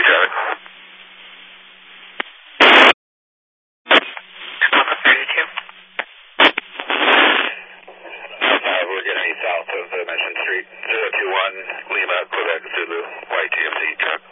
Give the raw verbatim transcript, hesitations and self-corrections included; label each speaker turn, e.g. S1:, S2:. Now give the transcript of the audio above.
S1: Charlie. Alpha thirty-two. Uh, we're getting south of uh, Mission Street, zero two one, Lima, Quebec, Zulu, Y T M C truck.